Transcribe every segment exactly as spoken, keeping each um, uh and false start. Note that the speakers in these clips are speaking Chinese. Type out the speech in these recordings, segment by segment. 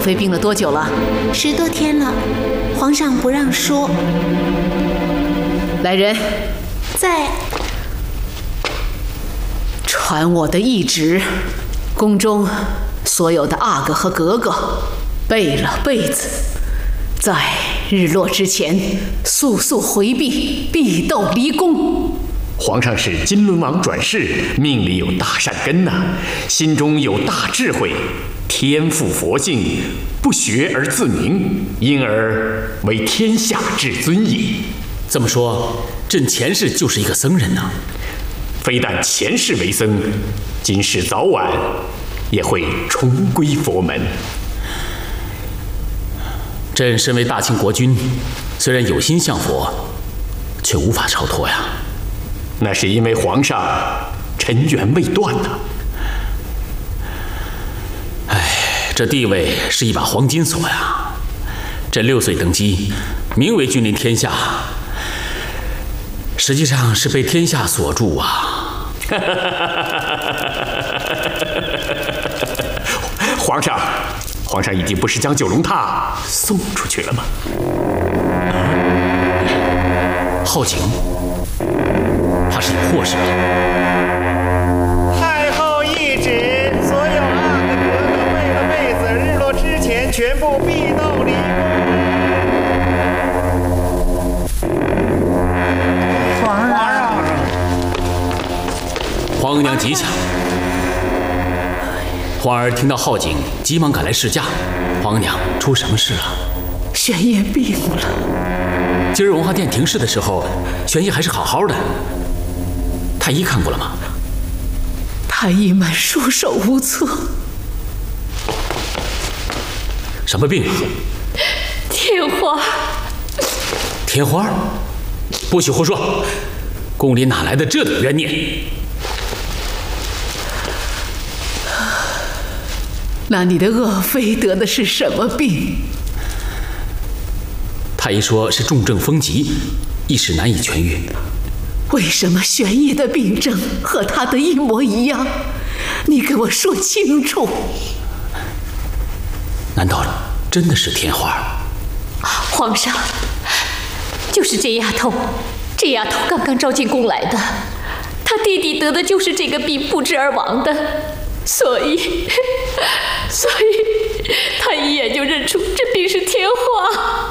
妃病了多久了？ 十多天了，皇上不让说。 来人， 在。 传我的懿旨，宫中所有的阿哥和格格，备了被子，在日落之前速速回避，必斗离宫。 皇上是金轮王转世，命里有大善根呐、啊，心中有大智慧，天赋佛性，不学而自明，因而为天下至尊也。 这么说，朕前世就是一个僧人呐、啊？ 非但前世为僧，今世早晚也会重归佛门。 朕身为大清国君，虽然有心向佛，却无法超脱呀。 那是因为皇上尘缘未断呐。 唉，这地位是一把黄金锁呀。朕六岁登基，名为君临天下，实际上是被天下锁住啊。 皇上，皇上已经不是将九龙塔送出去了吗？ 浩景，怕是有祸事了。 太后懿旨，所有阿哥格格备了被子，日落之前全部必斗离宫。 皇上， 皇额娘吉祥。皇儿听到浩景，急忙赶来侍驾。皇额娘，出什么事了？ 玄烨病了。 今儿文化殿停事的时候，玄烨还是好好的。太医看过了吗？ 太医们束手无策。 什么病啊？ 天花。 天花？不许胡说！宫里哪来的这等冤孽？ 那你的鄂妃得的是什么病？ 太医说是重症风疾，一时难以痊愈。 为什么玄烨的病症和他的一模一样？你给我说清楚。 难道真的是天花？ 皇上，就是这丫头，这丫头刚刚召进宫来的，她弟弟得的就是这个病，不治而亡的，所以，所以她一眼就认出这病是天花。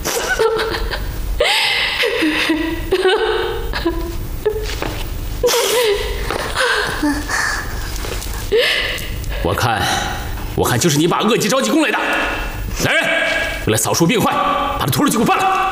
我看，我看就是你把恶疾召进宫来的。来人，我来扫除病患，把他拖出去给我办了。